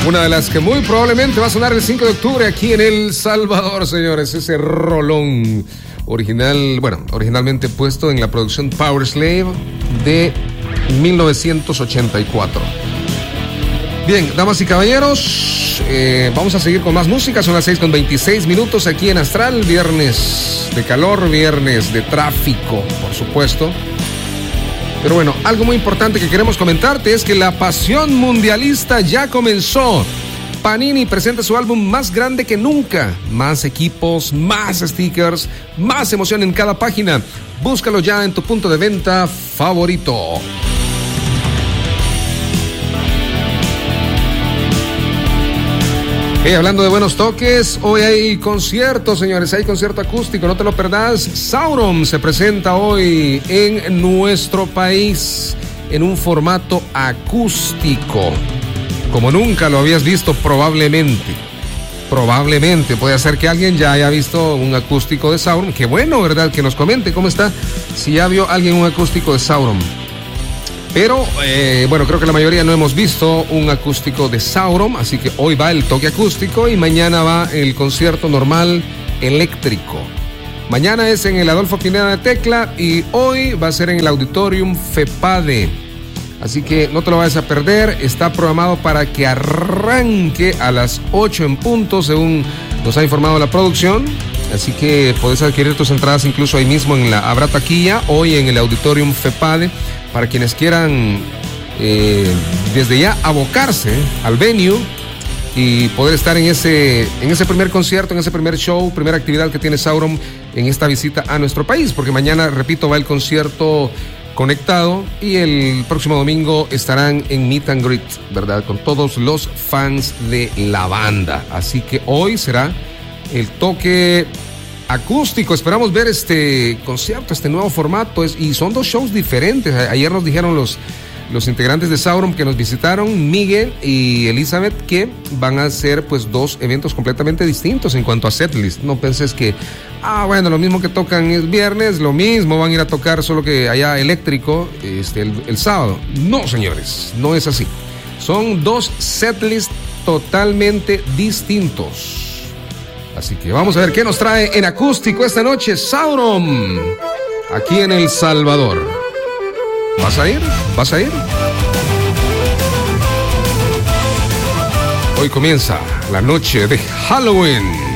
Una de las que muy probablemente va a sonar el 5 de octubre aquí en El Salvador, señores. Ese rolón originalmente puesto en la producción Power Slave de 1984. Bien, damas y caballeros, vamos a seguir con más música. Son las 6:26 aquí en Astral. Viernes de calor, viernes de tráfico, por supuesto. Pero bueno, algo muy importante que queremos comentarte es que la pasión mundialista ya comenzó. Panini presenta su álbum más grande que nunca. Más equipos, más stickers, más emoción en cada página. Búscalo ya en tu punto de venta favorito. Hablando de buenos toques, hoy hay concierto, señores, hay concierto acústico, no te lo perdás. Sauron se presenta hoy en nuestro país en un formato acústico, como nunca lo habías visto probablemente, puede ser que alguien ya haya visto un acústico de Sauron. Qué bueno, ¿verdad? Que nos comente cómo está, si ya vio alguien un acústico de Sauron. Pero, creo que la mayoría no hemos visto un acústico de Sauron, así que hoy va el toque acústico y mañana va el concierto normal eléctrico. Mañana es en el Adolfo Pineda de Tecla y hoy va a ser en el Auditorium FEPADE. Así que no te lo vayas a perder, está programado para que arranque a las 8 en punto, según nos ha informado la producción. Así que puedes adquirir tus entradas incluso ahí mismo habrá taquilla hoy en el Auditorium FEPADE para quienes quieran desde ya abocarse al venue y poder estar en ese primer concierto, en ese primer show, primera actividad que tiene Sauron en esta visita a nuestro país, porque mañana, repito, va el concierto conectado y el próximo domingo estarán en Meet and Greet, ¿verdad? Con todos los fans de la banda. Así que hoy será el toque acústico. Esperamos ver este concierto, este nuevo formato, y son dos shows diferentes. Ayer nos dijeron los integrantes de Sauron que nos visitaron, Miguel y Elizabeth, que van a hacer pues dos eventos completamente distintos en cuanto a setlist. No penses que, lo mismo que tocan es viernes, lo mismo van a ir a tocar, solo que allá eléctrico el sábado. No, señores, no es así. Son dos setlists totalmente distintos. Así que vamos a ver qué nos trae en acústico esta noche Sauron, aquí en El Salvador. ¿Vas a ir? ¿Vas a ir? Hoy comienza la noche de Halloween.